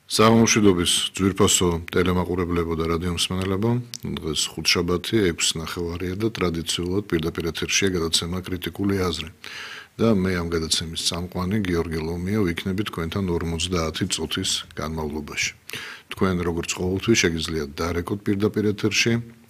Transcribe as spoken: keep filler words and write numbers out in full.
საღამოშვიდობის ძვირფასო ტელემაყურებლებო და რადიო მსმენელებო, დღეს ხუთშაბათი ექვსი ნახევარია და ტრადიციულად პირდაპირ ეთერშია გადაცემა კრიტიკული აზრი. და მე ამ გადაცემის წამყვანი გიორგი ლომია ვიქნები თქვენთან ორმოცდაათი წუთის განმავლობაში. თქვენ როგორც ყოველთვის შეგიძლიათ დარეკოთ პირდაპირ ეთერში